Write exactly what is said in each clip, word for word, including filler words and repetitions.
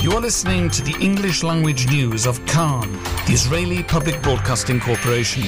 You're listening to the English language news of Khan, the Israeli Public Broadcasting Corporation.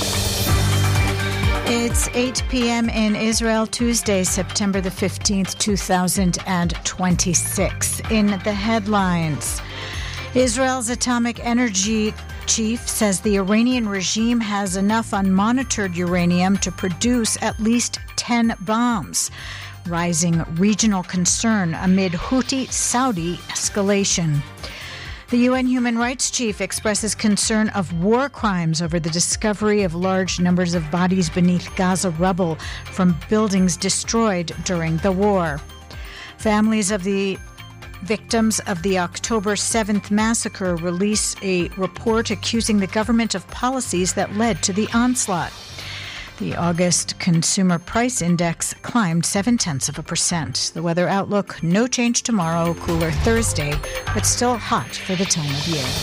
It's eight p.m. in Israel, Tuesday, September the fifteenth, two thousand twenty-six. In the headlines, Israel's atomic energy chief says the Iranian regime has enough unmonitored uranium to produce at least ten bombs. Rising regional concern amid Houthi-Saudi escalation. The U N Human Rights Chief expresses concern of war crimes over the discovery of large numbers of bodies beneath Gaza rubble from buildings destroyed during the war. Families of the victims of the October seventh massacre release a report accusing the government of policies that led to the onslaught. The August Consumer Price Index climbed seven-tenths of a percent. The weather outlook, no change tomorrow, cooler Thursday, but still hot for the time of year.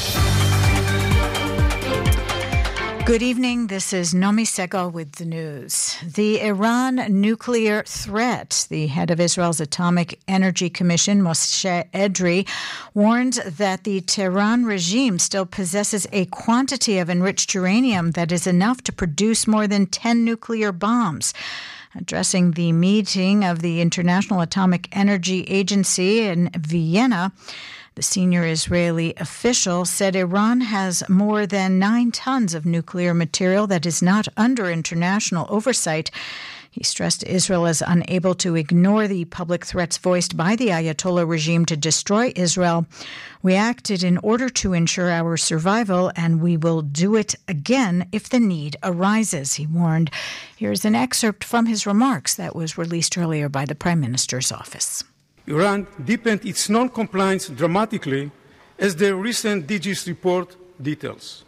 Good evening, this is Nomi Segal with the news. The Iran nuclear threat. The head of Israel's Atomic Energy Commission, Moshe Edrei, warned that the Tehran regime still possesses a quantity of enriched uranium that is enough to produce more than ten nuclear bombs. Addressing the meeting of the International Atomic Energy Agency in Vienna, the senior Israeli official said Iran has more than nine tons of nuclear material that is not under international oversight. He stressed Israel is unable to ignore the public threats voiced by the Ayatollah regime to destroy Israel. We acted in order to ensure our survival, and we will do it again if the need arises, he warned. Here's an excerpt from his remarks that was released earlier by the Prime Minister's office. Iran deepened its non-compliance dramatically, as the recent D G S report details.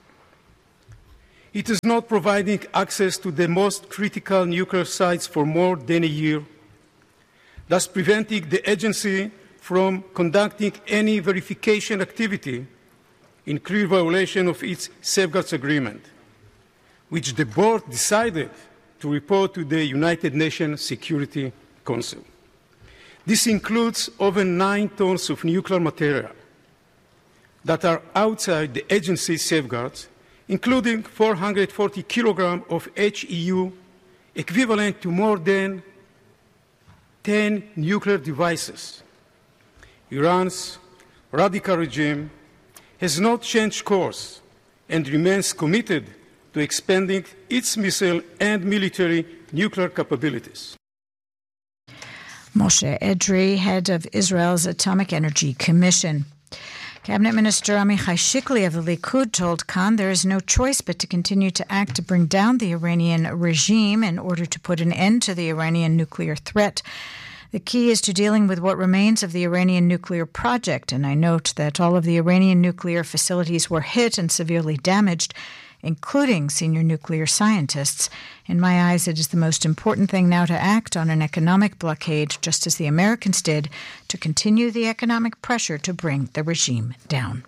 It is not providing access to the most critical nuclear sites for more than a year, thus preventing the agency from conducting any verification activity in clear violation of its safeguards agreement, which the board decided to report to the United Nations Security Council. This includes over nine tons of nuclear material that are outside the agency's safeguards, including four hundred forty kilograms of H E U, equivalent to more than ten nuclear devices. Iran's radical regime has not changed course and remains committed to expanding its missile and military nuclear capabilities. Moshe Edrei, head of Israel's Atomic Energy Commission. Cabinet Minister Amichai Shikli of the Likud told Khan there is no choice but to continue to act to bring down the Iranian regime in order to put an end to the Iranian nuclear threat. The key is to dealing with what remains of the Iranian nuclear project, and I note that all of the Iranian nuclear facilities were hit and severely damaged, including senior nuclear scientists. In my eyes, it is the most important thing now to act on an economic blockade, just as the Americans did, to continue the economic pressure to bring the regime down.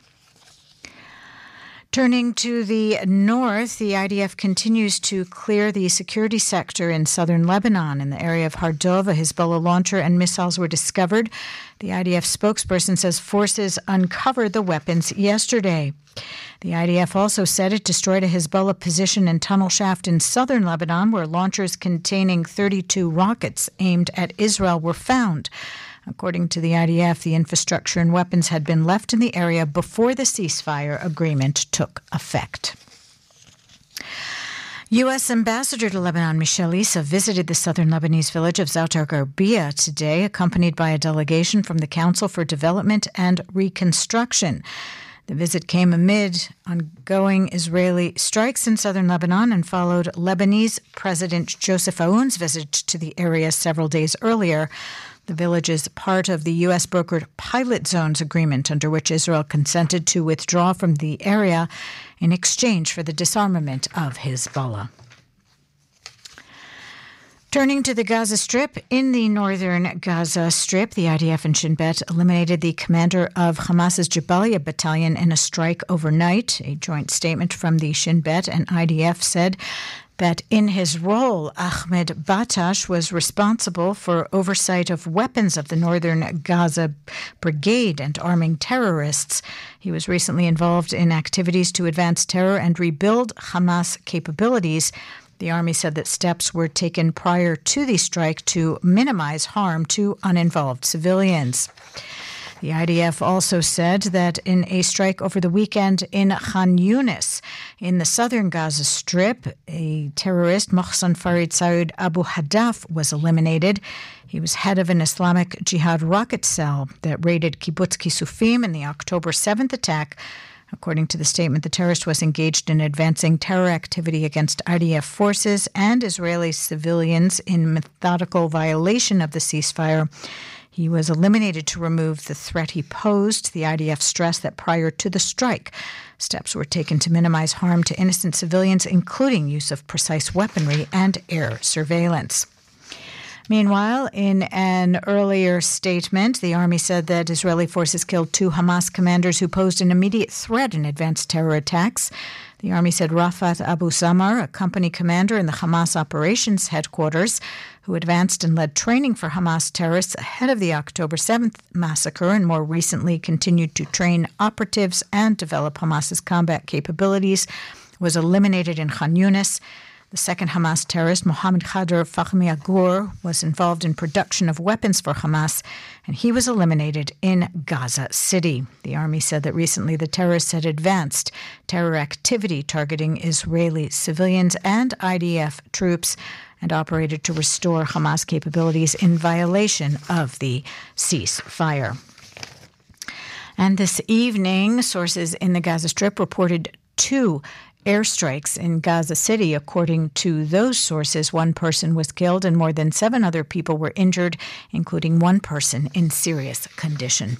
Turning to the north, the I D F continues to clear the security sector in southern Lebanon. In the area of Hardov, a Hezbollah launcher and missiles were discovered. The I D F spokesperson says forces uncovered the weapons yesterday. The I D F also said it destroyed a Hezbollah position and tunnel shaft in southern Lebanon where launchers containing thirty-two rockets aimed at Israel were found. According to the I D F, the infrastructure and weapons had been left in the area before the ceasefire agreement took effect. U S Ambassador to Lebanon Michel Issa visited the southern Lebanese village of Zoutar Garbia today, accompanied by a delegation from the Council for Development and Reconstruction. The visit came amid ongoing Israeli strikes in southern Lebanon and followed Lebanese President Joseph Aoun's visit to the area several days earlier. The village is part of the U S-brokered pilot zones agreement, under which Israel consented to withdraw from the area in exchange for the disarmament of Hezbollah. Turning to the Gaza Strip, in the northern Gaza Strip, the I D F and Shin Bet eliminated the commander of Hamas's Jabalia battalion in a strike overnight. A joint statement from the Shin Bet and I D F said that in his role, Ahmed Batash was responsible for oversight of weapons of the Northern Gaza Brigade and arming terrorists. He was recently involved in activities to advance terror and rebuild Hamas capabilities. The army said that steps were taken prior to the strike to minimize harm to uninvolved civilians. The I D F also said that in a strike over the weekend in Khan Yunis, in the southern Gaza Strip, a terrorist, Mohsen Farid Saud Abu Hadaf, was eliminated. He was head of an Islamic Jihad rocket cell that raided Kibbutz Kisufim in the October seventh attack. According to the statement, the terrorist was engaged in advancing terror activity against I D F forces and Israeli civilians in methodical violation of the ceasefire. He was eliminated to remove the threat he posed. The I D F stressed that prior to the strike, steps were taken to minimize harm to innocent civilians, including use of precise weaponry and air surveillance. Meanwhile, in an earlier statement, the army said that Israeli forces killed two Hamas commanders who posed an immediate threat in advanced terror attacks. The army said Rafat Abu Samar, a company commander in the Hamas operations headquarters, who advanced and led training for Hamas terrorists ahead of the October seventh massacre and more recently continued to train operatives and develop Hamas's combat capabilities, was eliminated in Khan Yunis. The second Hamas terrorist, Mohammed Khadr Fahmi Agour, was involved in production of weapons for Hamas, and he was eliminated in Gaza City. The army said that recently the terrorists had advanced terror activity targeting Israeli civilians and I D F troops and operated to restore Hamas capabilities in violation of the ceasefire. And this evening, sources in the Gaza Strip reported two airstrikes in Gaza City. According to those sources, one person was killed and more than seven other people were injured, including one person in serious condition.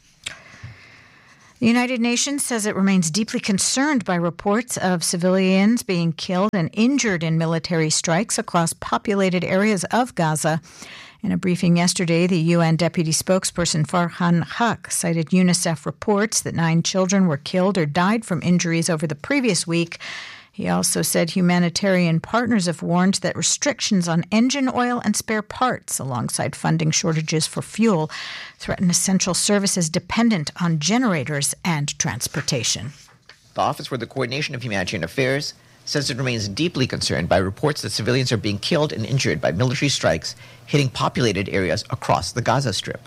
The United Nations says it remains deeply concerned by reports of civilians being killed and injured in military strikes across populated areas of Gaza. In a briefing yesterday, the U N Deputy Spokesperson Farhan Haq cited UNICEF reports that nine children were killed or died from injuries over the previous week. He also said humanitarian partners have warned that restrictions on engine oil and spare parts, alongside funding shortages for fuel, threaten essential services dependent on generators and transportation. The Office for the Coordination of Humanitarian Affairs says it remains deeply concerned by reports that civilians are being killed and injured by military strikes hitting populated areas across the Gaza Strip.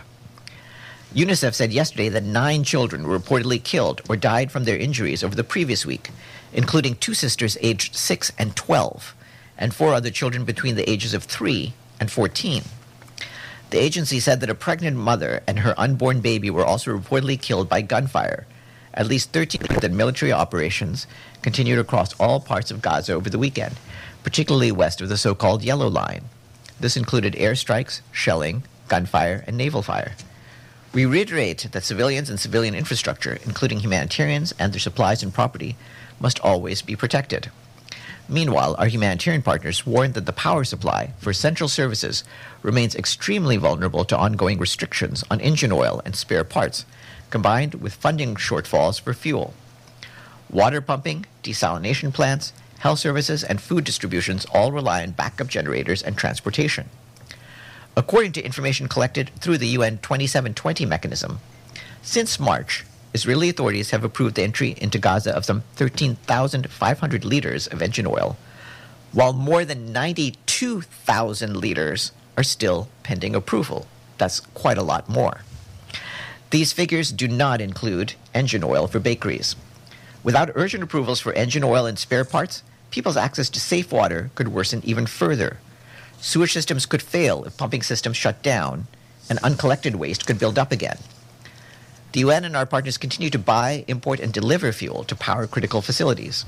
UNICEF said yesterday that nine children were reportedly killed or died from their injuries over the previous week, including two sisters aged six and twelve, and four other children between the ages of three and fourteen. The agency said that a pregnant mother and her unborn baby were also reportedly killed by gunfire. At least thirteen that military operations continued across all parts of Gaza over the weekend, particularly west of the so-called Yellow Line. This included airstrikes, shelling, gunfire, and naval fire. We reiterate that civilians and civilian infrastructure, including humanitarians and their supplies and property, must always be protected. Meanwhile, our humanitarian partners warned that the power supply for essential services remains extremely vulnerable to ongoing restrictions on engine oil and spare parts, combined with funding shortfalls for fuel. Water pumping, desalination plants, health services, and food distributions all rely on backup generators and transportation. According to information collected through the U N twenty-seven twenty mechanism, since March, Israeli authorities have approved the entry into Gaza of some thirteen thousand five hundred liters of engine oil, while more than ninety-two thousand liters are still pending approval. That's quite a lot more. These figures do not include engine oil for bakeries. Without urgent approvals for engine oil and spare parts, people's access to safe water could worsen even further. Sewage systems could fail if pumping systems shut down, and uncollected waste could build up again. The U N and our partners continue to buy, import, and deliver fuel to power critical facilities.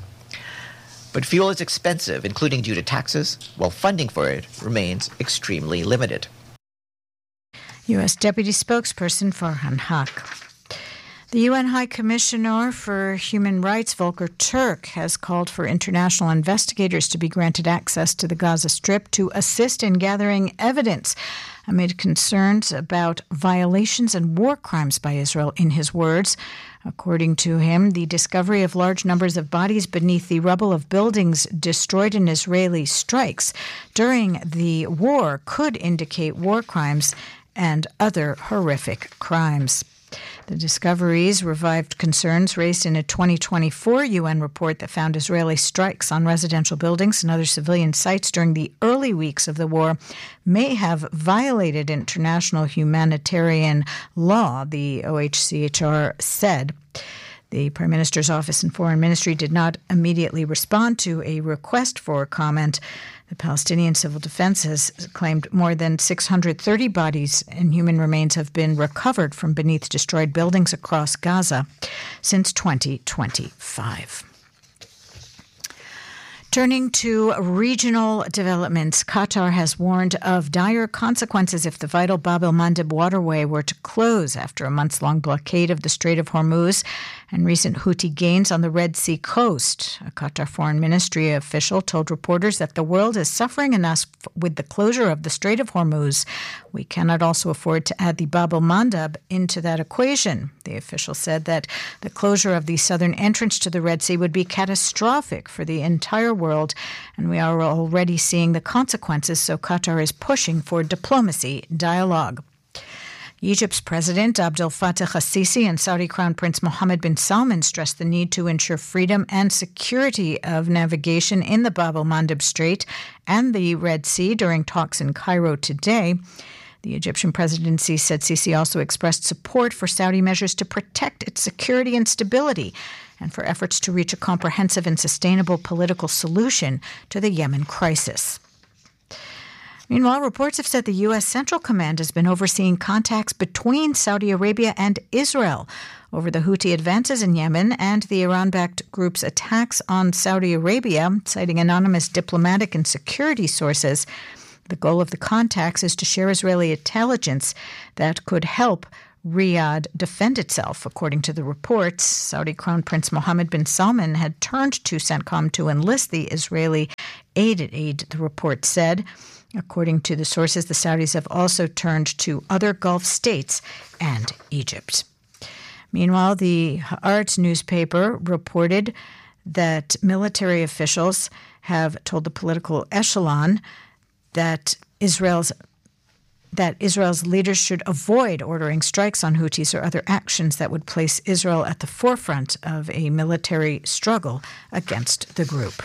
But fuel is expensive, including due to taxes, while funding for it remains extremely limited. U S Deputy Spokesperson Farhan Haq. The U N High Commissioner for Human Rights, Volker Turk, has called for international investigators to be granted access to the Gaza Strip to assist in gathering evidence amid concerns about violations and war crimes by Israel, in his words. According to him, the discovery of large numbers of bodies beneath the rubble of buildings destroyed in Israeli strikes during the war could indicate war crimes and other horrific crimes. The discoveries revived concerns raised in a twenty twenty-four U N report that found Israeli strikes on residential buildings and other civilian sites during the early weeks of the war may have violated international humanitarian law, the O H C H R said. The Prime Minister's Office and Foreign Ministry did not immediately respond to a request for comment. The Palestinian Civil Defense has claimed more than six hundred thirty bodies and human remains have been recovered from beneath destroyed buildings across Gaza since twenty twenty-five. Turning to regional developments, Qatar has warned of dire consequences if the vital Bab el-Mandeb waterway were to close after a months-long blockade of the Strait of Hormuz and recent Houthi gains on the Red Sea coast. A Qatar Foreign Ministry official told reporters that the world is suffering enough with the closure of the Strait of Hormuz. We cannot also afford to add the Bab el-Mandeb into that equation. The official said that the closure of the southern entrance to the Red Sea would be catastrophic for the entire world, and we are already seeing the consequences, so Qatar is pushing for diplomacy dialogue. Egypt's President Abdel Fattah al-Sisi and Saudi Crown Prince Mohammed bin Salman stressed the need to ensure freedom and security of navigation in the Bab el-Mandeb Strait and the Red Sea during talks in Cairo today. The Egyptian presidency said Sisi also expressed support for Saudi measures to protect its security and stability and for efforts to reach a comprehensive and sustainable political solution to the Yemen crisis. Meanwhile, reports have said the U S Central Command has been overseeing contacts between Saudi Arabia and Israel over the Houthi advances in Yemen and the Iran-backed group's attacks on Saudi Arabia, citing anonymous diplomatic and security sources. The goal of the contacts is to share Israeli intelligence that could help Riyadh defend itself. According to the reports, Saudi Crown Prince Mohammed bin Salman had turned to CENTCOM to enlist the Israeli aid aid, the report said. According to the sources, the Saudis have also turned to other Gulf states and Egypt. Meanwhile, the Haaretz newspaper reported that military officials have told the political echelon that Israel's that Israel's leaders should avoid ordering strikes on Houthis or other actions that would place Israel at the forefront of a military struggle against the group.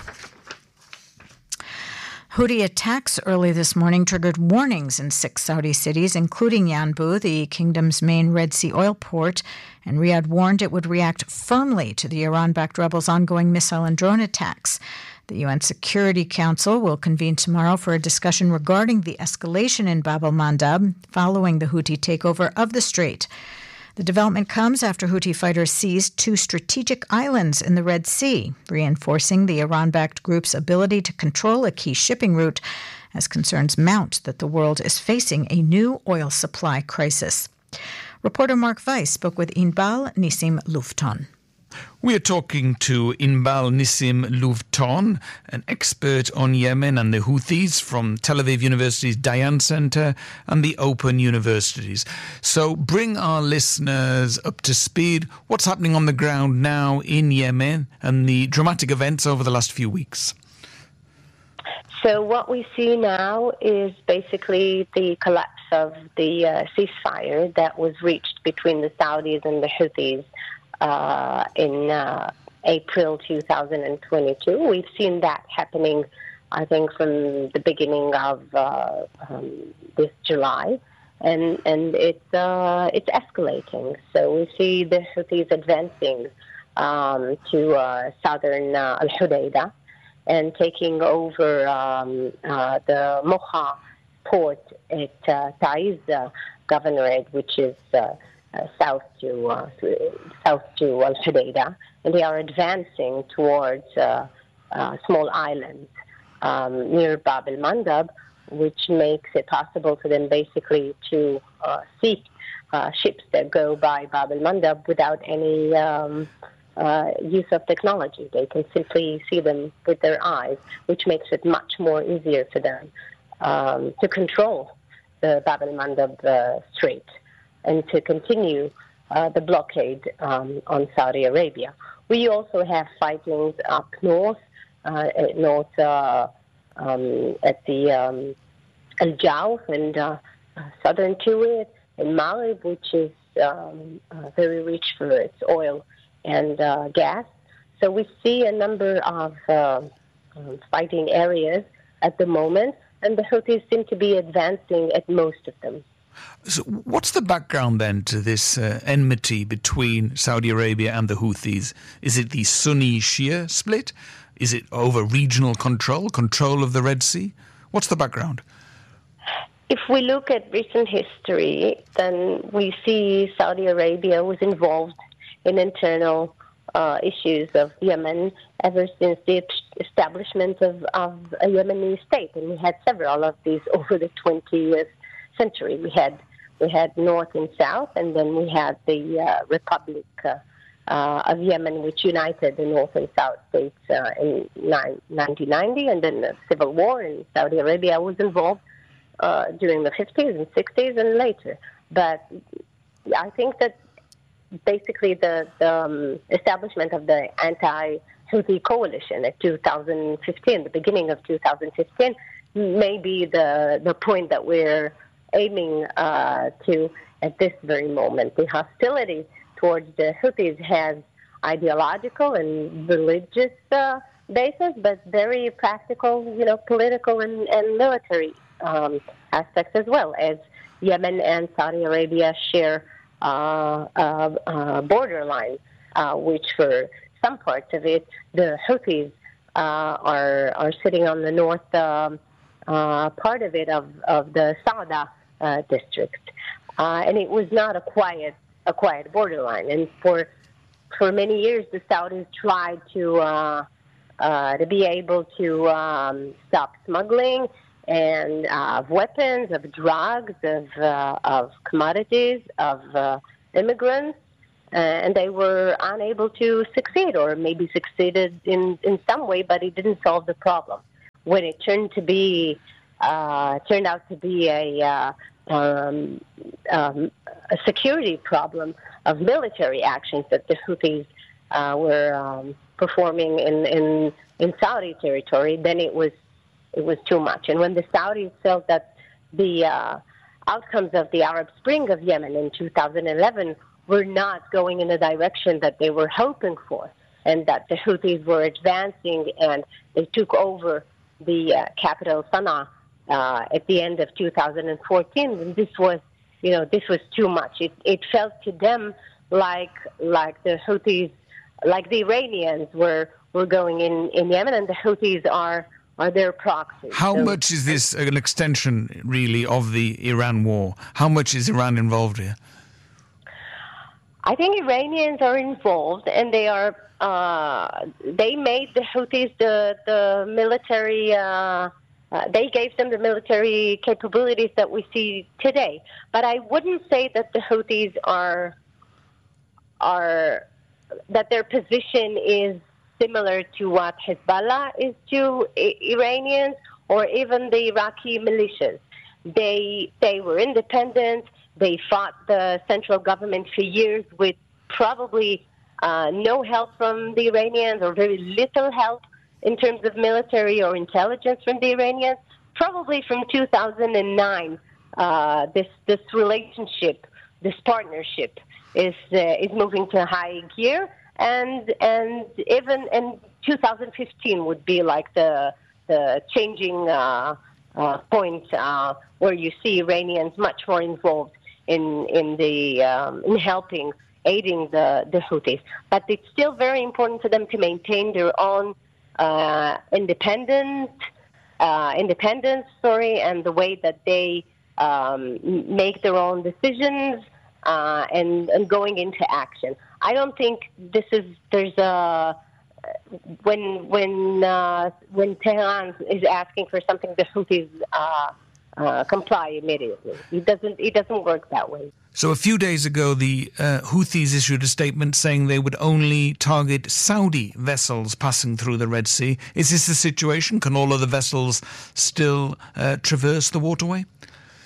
Houthi attacks early this morning triggered warnings in six Saudi cities, including Yanbu, the kingdom's main Red Sea oil port, and Riyadh warned it would react firmly to the Iran-backed rebels' ongoing missile and drone attacks. The U N Security Council will convene tomorrow for a discussion regarding the escalation in Bab el-Mandeb following the Houthi takeover of the strait. The development comes after Houthi fighters seized two strategic islands in the Red Sea, reinforcing the Iran-backed group's ability to control a key shipping route as concerns mount that the world is facing a new oil supply crisis. Reporter Mark Weiss spoke with Inbal Nissim Lufton. We are talking to Inbal Nissim Lufton, an expert on Yemen and the Houthis from Tel Aviv University's Dayan Center and the Open Universities. So bring our listeners up to speed. What's happening on the ground now in Yemen and the dramatic events over the last few weeks? So what we see now is basically the collapse of the uh, ceasefire that was reached between the Saudis and the Houthis Uh, in uh, April two thousand twenty-two. We've seen that happening, I think, from the beginning of uh, um, this July, and and it's uh, it's escalating. So we see the Houthis advancing um, to uh, southern uh, Al-Hudaydah and taking over um, uh, the Mocha port at uh, Taiz uh, Governorate, which is uh, Uh, south to uh, south to Al-Hudaydah, and they are advancing towards uh, uh, small islands um, near Bab el-Mandeb, which makes it possible for them basically to uh, see uh, ships that go by Bab el-Mandeb without any um, uh, use of technology. They can simply see them with their eyes, which makes it much more easier for them um, to control the Bab el-Mandab uh, Strait and to continue uh, the blockade um, on Saudi Arabia. We also have fightings up north, uh, north uh, um, at the um, Al Jauf and uh, southern Kuwait and Maghrib, which is um, uh, very rich for its oil and uh, gas. So we see a number of uh, um, fighting areas at the moment, and the Houthis seem to be advancing at most of them. So what's the background then to this uh, enmity between Saudi Arabia and the Houthis? Is it the Sunni-Shia split? Is it over regional control, control of the Red Sea? What's the background? If we look at recent history, then we see Saudi Arabia was involved in internal uh, issues of Yemen ever since the establishment of, of a Yemeni state. And we had several of these over the twentieth century. We had we had North and South, and then we had the uh, Republic uh, uh, of Yemen, which united the North and South states uh, in nineteen ninety, and then the civil war in Saudi Arabia was involved uh, during the fifties and sixties and later. But I think that basically the, the um, establishment of the anti-Houthi coalition at two thousand fifteen, the beginning of two thousand fifteen, may be the, the point that we're aiming uh, to at this very moment. The hostility towards the Houthis has ideological and religious uh, basis, but very practical, you know, political and, and military um, aspects as well, as Yemen and Saudi Arabia share uh, uh, uh, borderline, uh, which for some parts of it, the Houthis uh, are are sitting on the north um, uh, part of it of, of the Sauda Uh, district, uh, and it was not a quiet, a quiet borderline. And for for many years, the Saudis tried to uh, uh, to be able to um, stop smuggling and uh, of weapons, of drugs, of uh, of commodities, of uh, immigrants, uh, and they were unable to succeed, or maybe succeeded in in some way, but it didn't solve the problem. When it turned to be uh, turned out to be a uh, Um, um, a security problem of military actions that the Houthis uh, were um, performing in, in in Saudi territory, then it was it was too much. And when the Saudis felt that the uh, outcomes of the Arab Spring of Yemen in two thousand eleven were not going in the direction that they were hoping for, and that the Houthis were advancing and they took over the uh, capital Sana'a Uh, at the end of two thousand fourteen, and this was, you know, this was too much. It it felt to them like like the Houthis, like the Iranians were were going in, in Yemen, and the Houthis are are their proxies. How so, much is this an extension, really, of the Iran war? How much is Iran involved here? I think Iranians are involved, and they are. Uh, they made the Houthis the the military. Uh, Uh, they gave them the military capabilities that we see today. But I wouldn't say that the Houthis are, are that their position is similar to what Hezbollah is to I- Iranians or even the Iraqi militias. They they were independent. They fought the central government for years with probably uh, no help from the Iranians or very little help in terms of military or intelligence from the Iranians. Probably from two thousand nine, uh, this this relationship, this partnership is uh, is moving to high gear, and and even and two thousand fifteen would be like the the changing uh, uh, point uh, where you see Iranians much more involved in in the um, in helping aiding the the Houthis. But it's still very important for them to maintain their own Uh, independent, uh, independence, sorry, and the way that they um, make their own decisions uh, and, and going into action. I don't think this is there's a when when uh, when Tehran is asking for something, the Houthis uh, uh, comply immediately. It doesn't it doesn't work that way. So a few days ago, the uh, Houthis issued a statement saying they would only target Saudi vessels passing through the Red Sea. Is this the situation? Can all of the vessels still uh, traverse the waterway?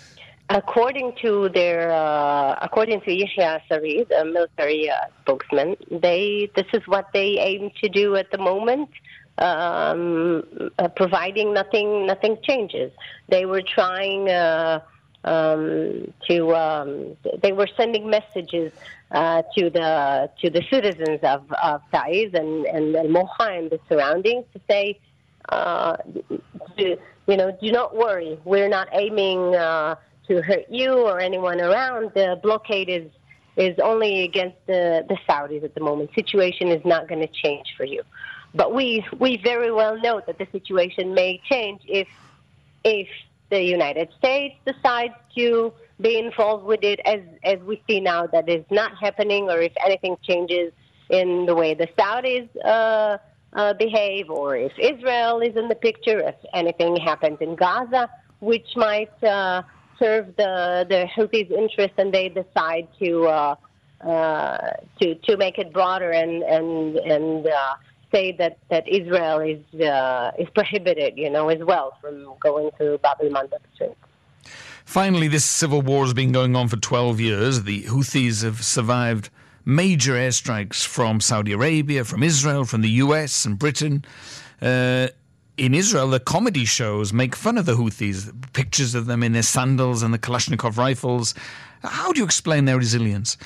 according to their, uh, according to Yahya Sari, the military uh, spokesman, they this is what they aim to do at the moment. Um, uh, providing nothing, nothing changes. They were trying uh, um, to. Um, they were sending messages uh, to the to the citizens of, of Taiz and and Al Moha and the surroundings to say, uh, do, you know, do not worry. We're not aiming uh, to hurt you or anyone around. The blockade is is only against the the Saudis at the moment. Situation is not going to change for you. But we we very well know that the situation may change if if the United States decides to be involved with it, as as we see now that is not happening, or if anything changes in the way the Saudis uh, uh, behave, or if Israel is in the picture, if anything happens in Gaza, which might uh, serve the the Houthis' interest, and they decide to uh, uh, to to make it broader and and and. Uh, say that, that Israel is uh, is prohibited, you know, as well from going to Bab el-Mandeb Strait. Finally, this civil war has been going on for twelve years. The Houthis have survived major airstrikes from Saudi Arabia, from Israel, from the U S and Britain. Uh, in Israel, the comedy shows make fun of the Houthis, pictures of them in their sandals and the Kalashnikov rifles. How do you explain their resilience?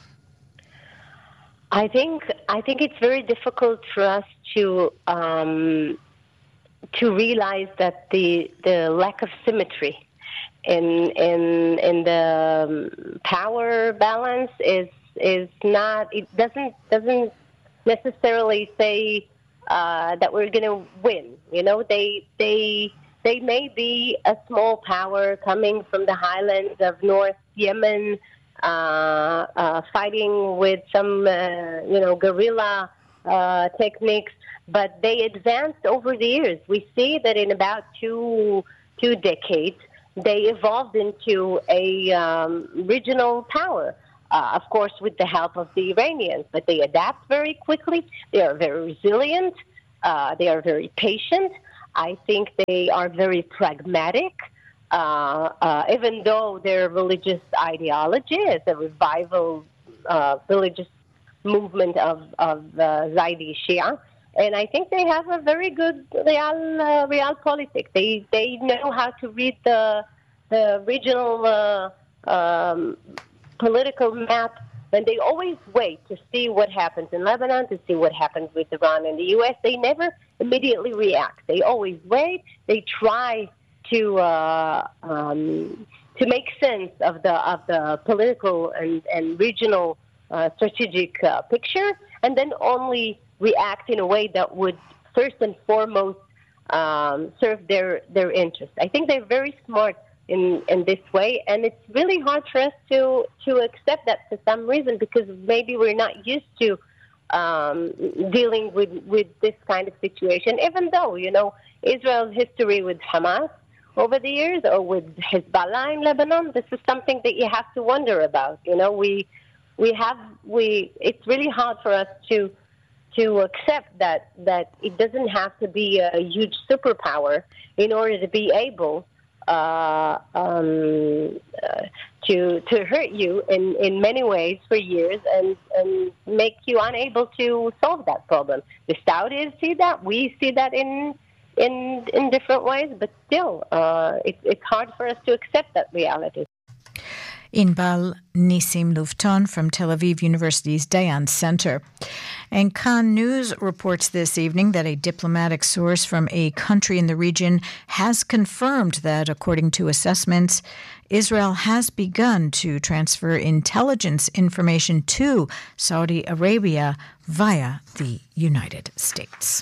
I think I think it's very difficult for us to um, to realize that the the lack of symmetry in in in the um, power balance is is not. It doesn't doesn't necessarily say uh, that we're going to win. You know, they they they may be a small power coming from the highlands of North Yemen. Uh, uh, fighting with some, uh, you know, guerrilla uh, techniques, but they advanced over the years. We see that in about two two decades, they evolved into a um, regional power, uh, of course, with the help of the Iranians, but they adapt very quickly. They are very resilient. Uh, they are very patient. I think they are very pragmatic. Uh, uh, even though their religious ideology is a revival uh, religious movement of, of uh, Zaidi Shia, and I think they have a very good real uh, realpolitik. They they know how to read the the regional uh, um, political map, and they always wait to see what happens in Lebanon, to see what happens with Iran and the U S. They never immediately react. They always wait. They try to uh, um, to make sense of the of the political and, and regional uh, strategic uh, picture, and then only react in a way that would first and foremost um, serve their their interests. I think they're very smart in, in this way, and it's really hard for us to to accept that for some reason, because maybe we're not used to um, dealing with with this kind of situation. Even though, you know, Israel's history with Hamas over the years, or with Hezbollah in Lebanon, this is something that you have to wonder about. You know, we we have we. It's really hard for us to to accept that that it doesn't have to be a huge superpower in order to be able uh, um, uh, to to hurt you in, in many ways for years and and make you unable to solve that problem. The Saudis see that. We see that in. In in different ways, but still, uh, it, it's hard for us to accept that reality. Inbal Nissim Luvton from Tel Aviv University's Dayan Center. And Kan News reports this evening that a diplomatic source from a country in the region has confirmed that, according to assessments, Israel has begun to transfer intelligence information to Saudi Arabia via the United States.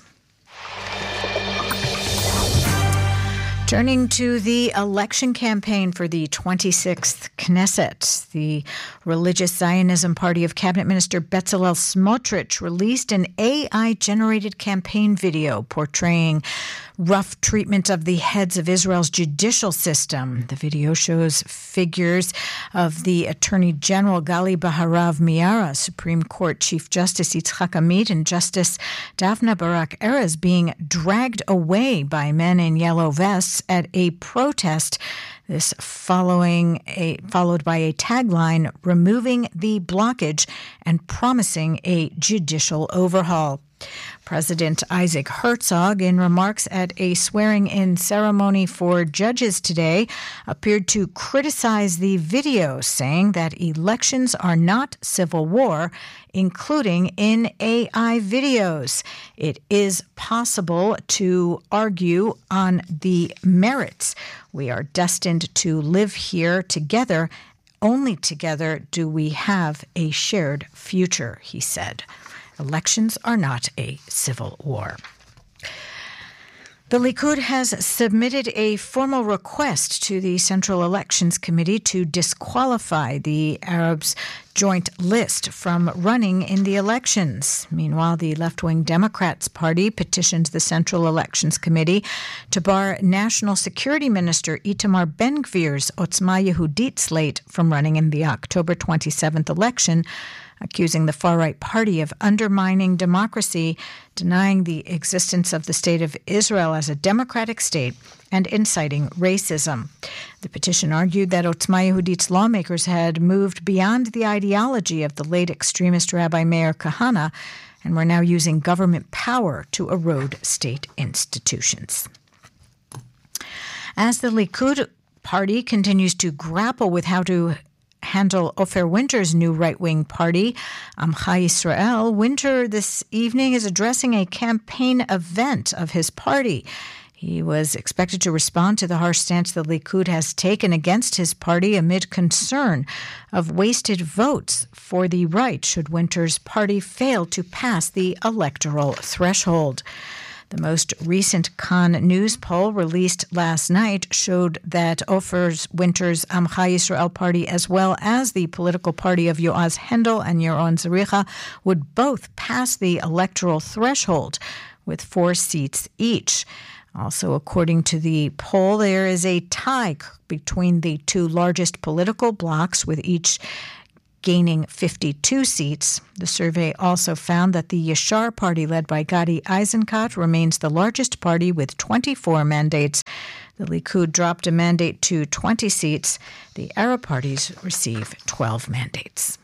Turning to the election campaign for the twenty-sixth Knesset, the Religious Zionism Party of Cabinet Minister Bezalel Smotrich released an A I-generated campaign video portraying rough treatment of the heads of Israel's judicial system. The video shows figures of the Attorney General Gali Baharav Miara, Supreme Court Chief Justice Yitzhak Amit, and Justice Daphne Barak Erez being dragged away by men in yellow vests at a protest. This following a followed by a tagline removing the blockage and promising a judicial overhaul. President Isaac Herzog, in remarks at a swearing-in ceremony for judges today, appeared to criticize the video, saying that elections are not civil war, including in A I videos. It is possible to argue on the merits. We are destined to live here together. Only together do we have a shared future, he said. Elections are not a civil war. The Likud has submitted a formal request to the Central Elections Committee to disqualify the Arabs' joint list from running in the elections. Meanwhile, the left-wing Democrats Party petitioned the Central Elections Committee to bar National Security Minister Itamar Ben-Gvir's Otzma Yehudit slate from running in the October twenty-seventh election, accusing the far-right party of undermining democracy, denying the existence of the State of Israel as a democratic state, and inciting racism. The petition argued that Otzma Yehudit's lawmakers had moved beyond the ideology of the late extremist Rabbi Meir Kahane and were now using government power to erode state institutions. As the Likud party continues to grapple with how to handle Ofer Winter's new right-wing party, Amcha Yisrael, Winter this evening is addressing a campaign event of his party. He was expected to respond to the harsh stance the Likud has taken against his party amid concern of wasted votes for the right should Winter's party fail to pass the electoral threshold. The most recent Kan News poll released last night showed that Ofer Winter's Amcha Yisrael party, as well as the political party of Yoaz Hendel and Yaron Zaricha, would both pass the electoral threshold with four seats each. Also, according to the poll, there is a tie between the two largest political blocs, with each gaining fifty-two seats. The survey also found that the Yashar party, led by Gadi Eisenkot, remains the largest party with twenty-four mandates. The Likud dropped a mandate to twenty seats. The Arab parties receive twelve mandates.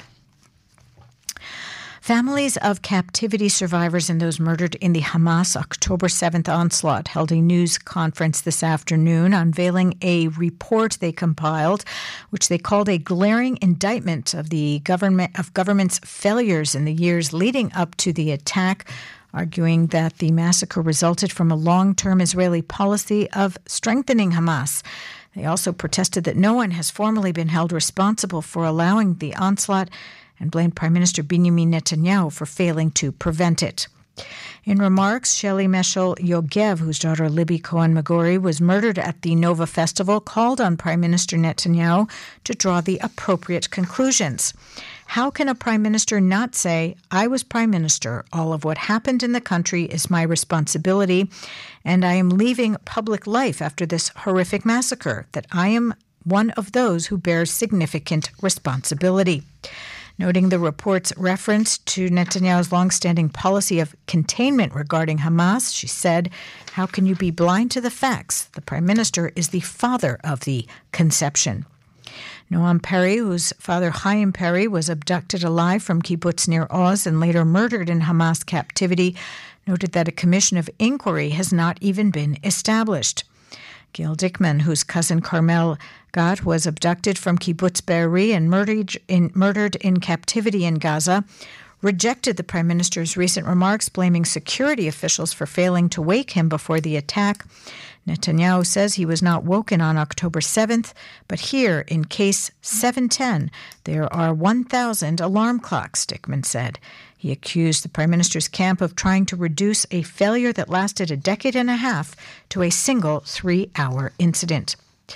Families of captivity survivors and those murdered in the Hamas October seventh onslaught held a news conference this afternoon unveiling a report they compiled, which they called a glaring indictment of the government of government's failures in the years leading up to the attack, arguing that the massacre resulted from a long-term Israeli policy of strengthening Hamas. They also protested that no one has formally been held responsible for allowing the onslaught and blamed Prime Minister Benjamin Netanyahu for failing to prevent it. In remarks, Shelley Meshel Yogev, whose daughter Libby Cohen-Magori was murdered at the Nova Festival, called on Prime Minister Netanyahu to draw the appropriate conclusions. How can a prime minister not say, "I was prime minister, all of what happened in the country is my responsibility, and I am leaving public life after this horrific massacre, that I am one of those who bears significant responsibility"? Noting the report's reference to Netanyahu's longstanding policy of containment regarding Hamas, she said, "How can you be blind to the facts? The prime minister is the father of the conception." Noam Perry, whose father Chaim Perry was abducted alive from kibbutz Nir Oz and later murdered in Hamas captivity, noted that a commission of inquiry has not even been established. Gil Dickman, whose cousin Carmel Gat was abducted from kibbutz Be'eri and murdered in, murdered in captivity in Gaza, rejected the prime minister's recent remarks, blaming security officials for failing to wake him before the attack. Netanyahu says he was not woken on October seventh, but here, in case seven ten, there are one thousand alarm clocks, Dickman said. He accused the prime minister's camp of trying to reduce a failure that lasted a decade and a half to a single three-hour incident.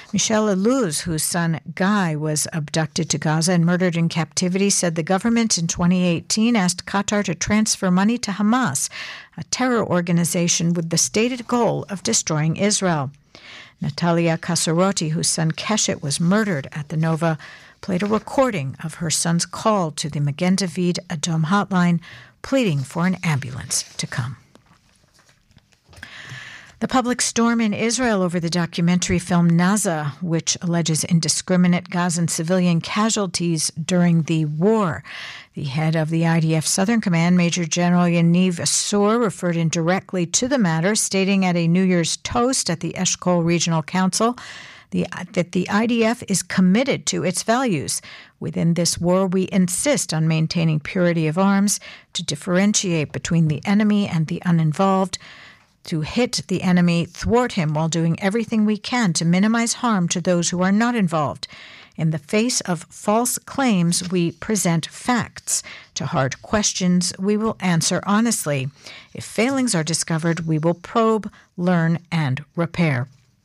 Michel Allouz, whose son Guy was abducted to Gaza and murdered in captivity, said the government in twenty eighteen asked Qatar to transfer money to Hamas, a terror organization with the stated goal of destroying Israel. Natalia Kasaroti, whose son Keshet was murdered at the Nova, played a recording of her son's call to the Magen David Adom hotline, pleading for an ambulance to come. The public storm in Israel over the documentary film Naza, which alleges indiscriminate Gazan civilian casualties during the war. The head of the I D F Southern Command, Major General Yaniv Assur, referred indirectly to the matter, stating at a New Year's toast at the Eshkol Regional Council the, that the I D F is committed to its values. Within this war, we insist on maintaining purity of arms, to differentiate between the enemy and the uninvolved, to hit the enemy, thwart him while doing everything we can to minimize harm to those who are not involved. In the face of false claims, we present facts. To hard questions, we will answer honestly. If failings are discovered, we will probe, learn, and repair.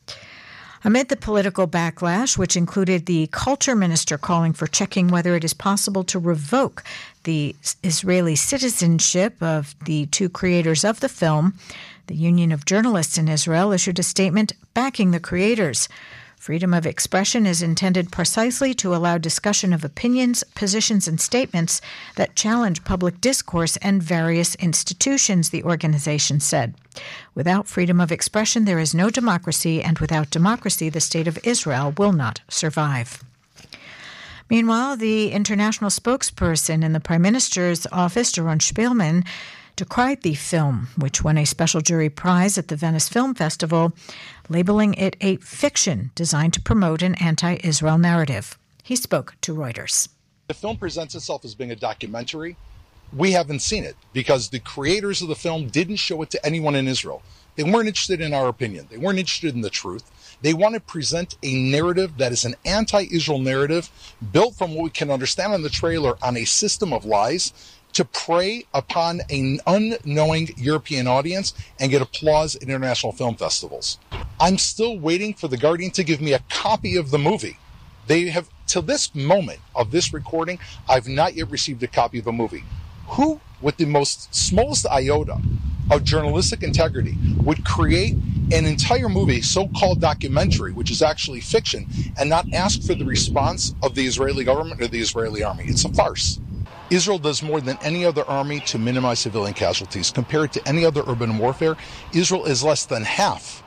Amid the political backlash, which included the culture minister calling for checking whether it is possible to revoke the Israeli citizenship of the two creators of the film, the Union of Journalists in Israel issued a statement backing the creators. Freedom of expression is intended precisely to allow discussion of opinions, positions, and statements that challenge public discourse and various institutions, the organization said. Without freedom of expression, there is no democracy, and without democracy, the state of Israel will not survive. Meanwhile, the international spokesperson in the Prime Minister's office, Doron Shpilman, decried the film, which won a special jury prize at the Venice Film Festival, labeling it a fiction designed to promote an anti-Israel narrative. He spoke to Reuters. The film presents itself as being a documentary. We haven't seen it because the creators of the film didn't show it to anyone in Israel. They weren't interested in our opinion. They weren't interested in the truth. They want to present a narrative that is an anti-Israel narrative built from what we can understand in the trailer on a system of lies to prey upon an unknowing European audience and get applause at international film festivals. I'm still waiting for The Guardian to give me a copy of the movie. They have, to this moment of this recording, I've not yet received a copy of a movie. Who, with the most smallest iota of journalistic integrity, would create an entire movie, so-called documentary, which is actually fiction, and not ask for the response of the Israeli government or the Israeli army? It's a farce. Israel does more than any other army to minimize civilian casualties. Compared to any other urban warfare, Israel is less than half